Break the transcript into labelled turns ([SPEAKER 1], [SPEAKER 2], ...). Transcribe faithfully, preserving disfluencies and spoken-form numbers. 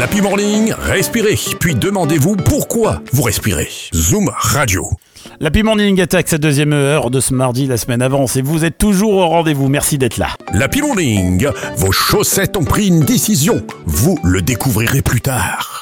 [SPEAKER 1] L'Happy Morning, respirez, puis demandez-vous pourquoi vous respirez. Zoom Radio.
[SPEAKER 2] L'Happy Morning attaque cette deuxième heure de ce mardi, la semaine avance et vous êtes toujours au rendez-vous. Merci d'être là.
[SPEAKER 1] L'Happy Morning, vos chaussettes ont pris une décision. Vous le découvrirez plus tard.